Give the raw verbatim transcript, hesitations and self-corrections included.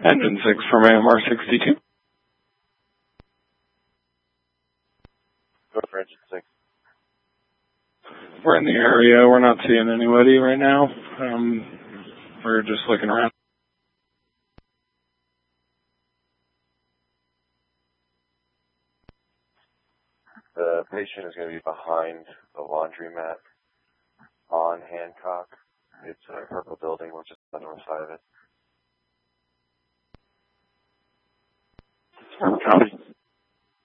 Engine six from A M R sixty-two. Go for engine six. We're in the area. We're not seeing anybody right now. Um, we're just looking around. The patient is going to be behind the laundromat on Hancock. It's a purple building, which is on the north side of it. Copy.